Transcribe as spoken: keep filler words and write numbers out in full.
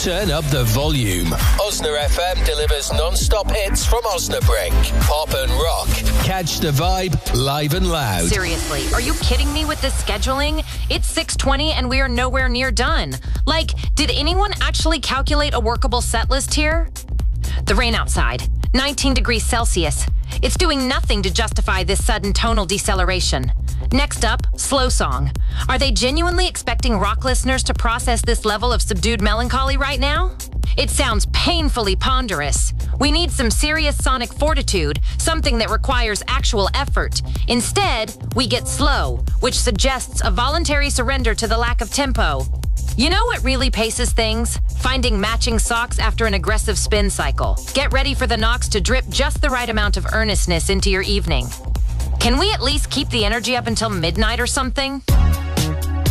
Turn up the volume. Osna F M delivers non-stop hits from Osnabrück. Pop and rock. Catch the vibe live and loud. Seriously, are you kidding me with this scheduling? It's six twenty and we are nowhere near done. Like, did anyone actually calculate a workable set list here? The rain outside, nineteen degrees Celsius. It's doing nothing to justify this sudden tonal deceleration. Next up, Slow Song. Are they genuinely expecting rock listeners to process this level of subdued melancholy right now? It sounds painfully ponderous. We need some serious sonic fortitude, something that requires actual effort. Instead, we get Slow, which suggests a voluntary surrender to the lack of tempo. You know what really paces things? Finding matching socks after an aggressive spin cycle. Get ready for the knocks to drip just the right amount of earnestness into your evening. Can we at least keep the energy up until midnight or something?